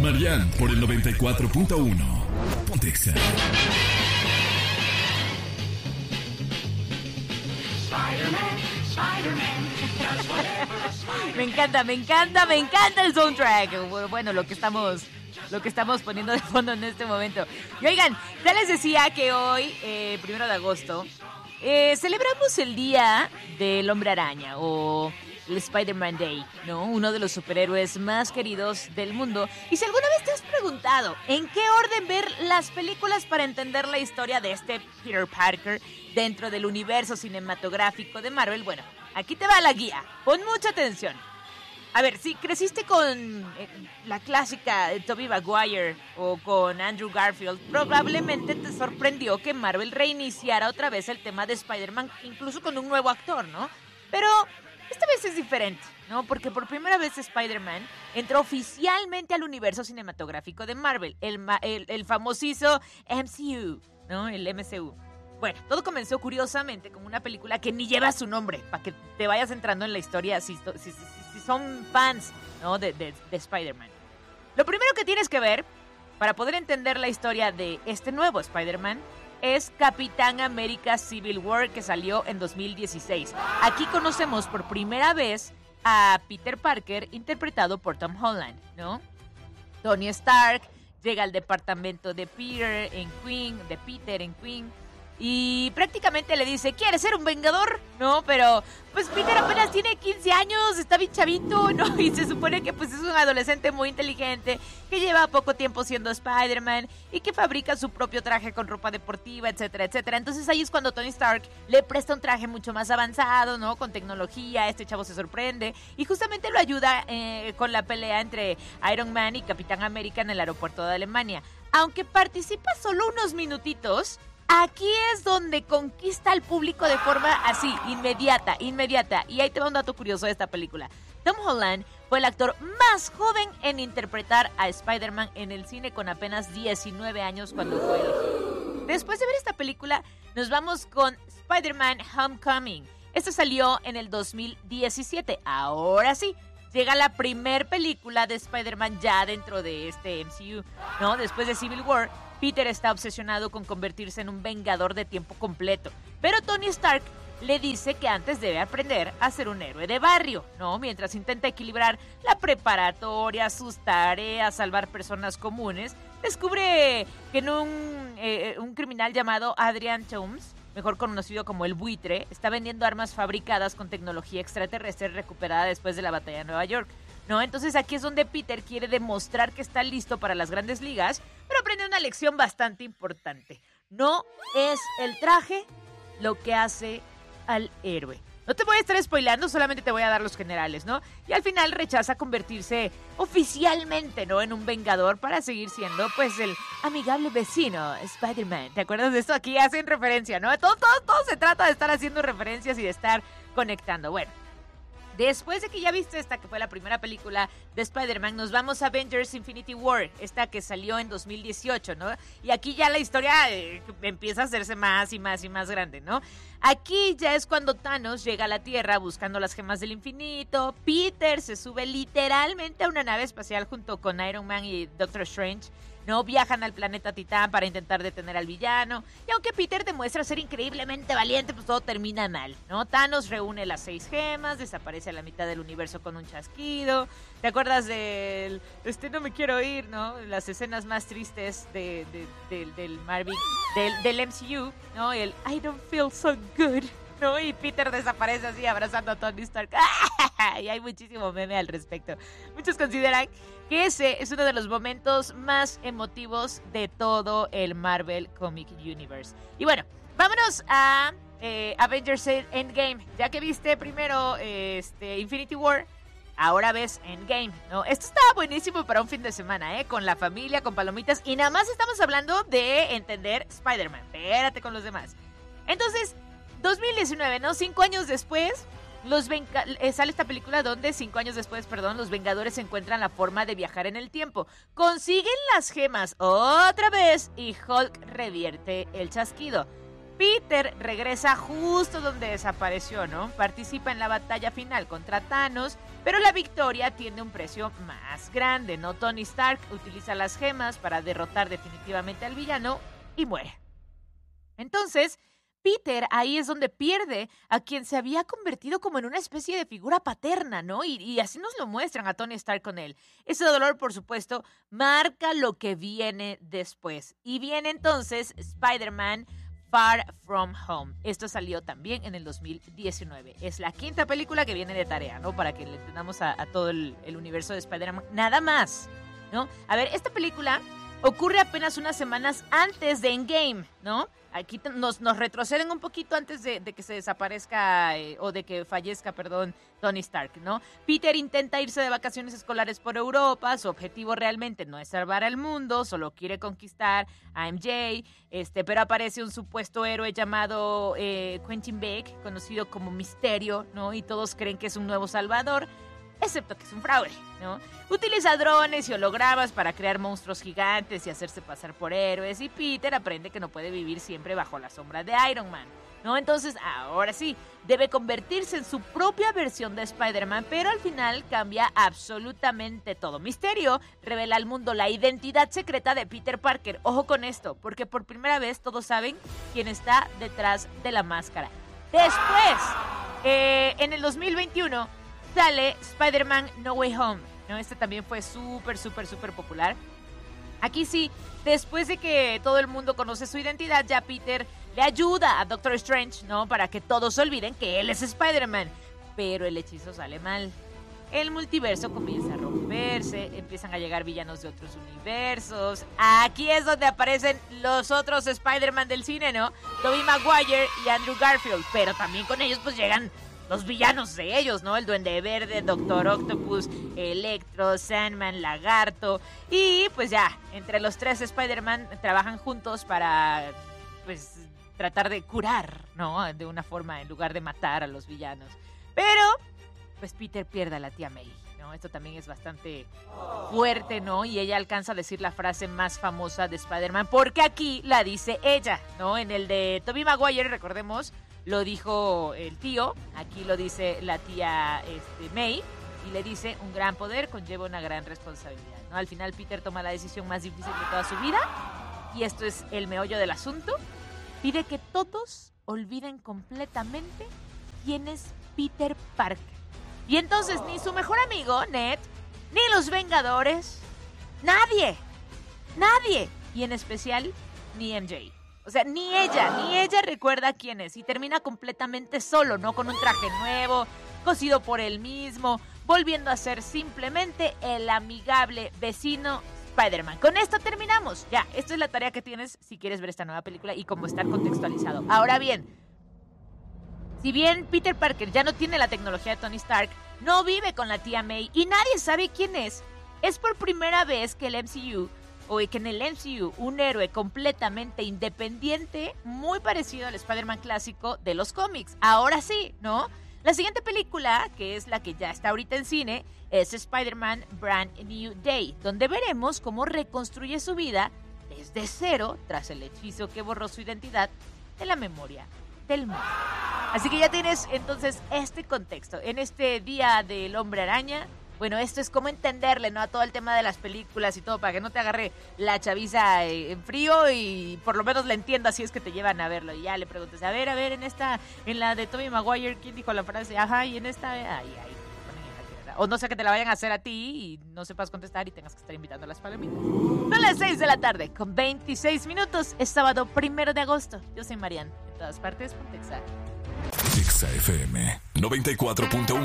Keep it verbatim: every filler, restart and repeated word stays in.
Marian por el noventa y cuatro punto uno. Pontexa. Me encanta, me encanta, me encanta el soundtrack. Bueno, lo que estamos, lo que estamos poniendo de fondo en este momento. Y oigan, ya les decía que hoy, eh, primero de agosto, eh, celebramos el Día del Hombre Araña o el Spider-Man Day, ¿no? Uno de los superhéroes más queridos del mundo. Y si alguna vez te has preguntado en qué orden ver las películas para entender la historia de este Peter Parker dentro del universo cinematográfico de Marvel, bueno, aquí te va la guía. Pon mucha atención. A ver, si creciste con eh, la clásica de Tobey Maguire o con Andrew Garfield, probablemente te sorprendió que Marvel reiniciara otra vez el tema de Spider-Man, incluso con un nuevo actor, ¿no? Pero esta vez es diferente, ¿no? Porque por primera vez Spider-Man entró oficialmente al universo cinematográfico de Marvel, el, el, el famosísimo M C U, ¿no? El M C U. Bueno, todo comenzó curiosamente como una película que ni lleva su nombre, para que te vayas entrando en la historia si, si, si, si son fans, ¿no? de, de, de Spider-Man. Lo primero que tienes que ver para poder entender la historia de este nuevo Spider-Man es Capitán América Civil War, que salió en dos mil dieciséis. Aquí conocemos por primera vez a Peter Parker, interpretado por Tom Holland, ¿no? Tony Stark llega al departamento de Peter en Queen, de Peter en Queen, y prácticamente le dice, ¿quieres ser un vengador? No, pero pues Peter apenas tiene quince años, está bien chavito, ¿no? Y se supone que pues es un adolescente muy inteligente, que lleva poco tiempo siendo Spider-Man y que fabrica su propio traje con ropa deportiva, etcétera, etcétera. Entonces ahí es cuando Tony Stark le presta un traje mucho más avanzado, ¿no? Con tecnología, este chavo se sorprende y justamente lo ayuda eh, con la pelea entre Iron Man y Capitán América en el aeropuerto de Alemania. Aunque participa solo unos minutitos, aquí es donde conquista al público de forma así, inmediata, inmediata. Y ahí te va un dato curioso de esta película. Tom Holland fue el actor más joven en interpretar a Spider-Man en el cine, con apenas diecinueve años cuando fue elegido. Después de ver esta película, nos vamos con Spider-Man Homecoming. Esta salió en el dos mil diecisiete. Ahora sí, llega la primer película de Spider-Man ya dentro de este M C U, ¿no? Después de Civil War, Peter está obsesionado con convertirse en un vengador de tiempo completo. Pero Tony Stark le dice que antes debe aprender a ser un héroe de barrio, ¿no? Mientras intenta equilibrar la preparatoria, sus tareas, salvar personas comunes, descubre que en un, eh, un criminal llamado Adrian Toomes, mejor conocido como el Buitre, está vendiendo armas fabricadas con tecnología extraterrestre recuperada después de la batalla de Nueva York, ¿no? Entonces aquí es donde Peter quiere demostrar que está listo para las grandes ligas, pero aprende una lección bastante importante. No es el traje lo que hace al héroe. No te voy a estar spoilando, solamente te voy a dar los generales, ¿no? Y al final rechaza convertirse oficialmente, ¿no? En un vengador para seguir siendo, pues, el amigable vecino Spider-Man. ¿Te acuerdas de esto? Aquí hacen referencia, ¿no? Todo, todo, todo se trata de estar haciendo referencias y de estar conectando. Bueno, después de que ya viste esta, que fue la primera película de Spider-Man, nos vamos a Avengers Infinity War, esta que salió en dos mil dieciocho, ¿no? Y aquí ya la historia eh, empieza a hacerse más y más y más grande, ¿no? Aquí ya es cuando Thanos llega a la Tierra buscando las gemas del infinito. Peter se sube literalmente a una nave espacial junto con Iron Man y Doctor Strange, ¿no? Viajan al planeta Titán para intentar detener al villano. Y aunque Peter demuestra ser increíblemente valiente, pues todo termina mal, ¿no? Thanos reúne las seis gemas, desaparece a la mitad del universo con un chasquido. ¿Te acuerdas del... Este, no me quiero ir, ¿no? Las escenas más tristes de, de, de, del Marvel, del, del M C U, ¿no? El I don't feel so good, ¿no? Y Peter desaparece así abrazando a Tony Stark. Y hay muchísimo meme al respecto. Muchos consideran que ese es uno de los momentos más emotivos de todo el Marvel Comic Universe. Y bueno, vámonos a eh, Avengers Endgame. Ya que viste primero eh, este, Infinity War, ahora ves Endgame, ¿no? Esto está buenísimo para un fin de semana, ¿eh? Con la familia, con palomitas. Y nada más estamos hablando de entender Spider-Man. Espérate con los demás. Entonces, dos mil diecinueve, ¿no? Cinco años después, los Venga- eh, sale esta película donde cinco años después, perdón, los Vengadores encuentran la forma de viajar en el tiempo. Consiguen las gemas otra vez y Hulk revierte el chasquido. Peter regresa justo donde desapareció, ¿no? Participa en la batalla final contra Thanos Pero la victoria tiene un precio más grande, ¿no? Tony Stark utiliza las gemas para derrotar definitivamente al villano y muere. Entonces, Peter ahí es donde pierde a quien se había convertido como en una especie de figura paterna, ¿no? Y, y así nos lo muestran a Tony Stark con él. Ese dolor, por supuesto, marca lo que viene después. Y viene entonces Spider-Man Far From Home. Esto salió también en el dos mil diecinueve. Es la quinta película que viene de tarea, ¿no? Para que le entendamos a, a todo el, el universo de Spider-Man. Nada más, ¿no? A ver, esta película ocurre apenas unas semanas antes de Endgame, ¿no? Aquí nos, nos retroceden un poquito antes de, de que se desaparezca eh, o de que fallezca, perdón, Tony Stark, ¿no? Peter intenta irse de vacaciones escolares por Europa. Su objetivo realmente no es salvar al mundo, solo quiere conquistar a M J, este, pero aparece un supuesto héroe llamado eh, Quentin Beck, conocido como Misterio, ¿no? Y todos creen que es un nuevo salvador, excepto que es un fraude, ¿no? Utiliza drones y hologramas para crear monstruos gigantes y hacerse pasar por héroes, y Peter aprende que no puede vivir siempre bajo la sombra de Iron Man, ¿no? Entonces, ahora sí, debe convertirse en su propia versión de Spider-Man, pero al final cambia absolutamente todo. Misterio revela al mundo la identidad secreta de Peter Parker. Ojo con esto, porque por primera vez todos saben quién está detrás de la máscara. Después, eh, en el dos mil veintiuno, sale Spider-Man No Way Home, ¿no? Este también fue súper, súper, súper popular. Aquí sí, después de que todo el mundo conoce su identidad, ya Peter le ayuda a Doctor Strange, ¿no? Para que todos olviden que él es Spider-Man. Pero el hechizo sale mal. El multiverso comienza a romperse, empiezan a llegar villanos de otros universos. Aquí es donde aparecen los otros Spider-Man del cine, ¿no? Tobey Maguire y Andrew Garfield. Pero también con ellos pues llegan los villanos de ellos, ¿no? El Duende Verde, Doctor Octopus, Electro, Sandman, Lagarto. Y pues ya, entre los tres Spider-Man trabajan juntos para, pues, tratar de curar, ¿no? De una forma, en lugar de matar a los villanos. Pero, pues Peter pierde a la tía May, ¿no? Esto también es bastante fuerte, ¿no? Y ella alcanza a decir la frase más famosa de Spider-Man, porque aquí la dice ella, ¿no? En el de Tobey Maguire, recordemos, lo dijo el tío, aquí lo dice la tía este, May, y le dice: un gran poder conlleva una gran responsabilidad, ¿no? Al final Peter toma la decisión más difícil de toda su vida, y esto es el meollo del asunto. Pide que todos olviden completamente quién es Peter Parker. Y entonces ni su mejor amigo, Ned, ni los Vengadores, nadie, nadie, y en especial ni M J. O sea, ni ella, ni ella recuerda quién es, y termina completamente solo, ¿no? Con un traje nuevo, cosido por él mismo, volviendo a ser simplemente el amigable vecino Spider-Man. Con esto terminamos. Ya, esta es la tarea que tienes si quieres ver esta nueva película y cómo estar contextualizado. Ahora bien, si bien Peter Parker ya no tiene la tecnología de Tony Stark, no vive con la tía May y nadie sabe quién es, es por primera vez que el M C U, o que en el M C U, un héroe completamente independiente, muy parecido al Spider-Man clásico de los cómics. Ahora sí, ¿no? La siguiente película, que es la que ya está ahorita en cine, es Spider-Man Brand New Day, donde veremos cómo reconstruye su vida desde cero tras el hechizo que borró su identidad de la memoria del mundo. Así que ya tienes entonces este contexto. En este Día del Hombre Araña, bueno, esto es cómo entenderle, ¿no? A todo el tema de las películas y todo, para que no te agarre la chaviza en frío y por lo menos la entiendas si es que te llevan a verlo. Y ya le preguntas, a ver, a ver, en esta, en la de Tobey Maguire, ¿quién dijo la frase? Ajá, y en esta, ay, ay. O no sé, que te la vayan a hacer a ti y no sepas contestar y tengas que estar invitando a las palomitas. Son las seis de la tarde, con veintiséis minutos. Es sábado primero de agosto. Yo soy Marian, en todas partes, Pontexa. Exa F M noventa y cuatro punto uno.